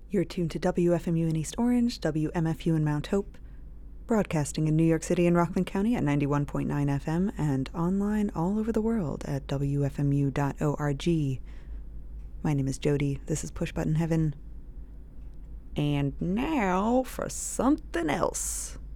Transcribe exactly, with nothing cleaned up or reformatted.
You're tuned to W F M U in East Orange, W M F U in Mount Hope, broadcasting in New York City and Rockland County at ninety-one point nine F M and online all over the world at W F M U dot org. My name is Jody. This is Push Button Heaven. And now for something else.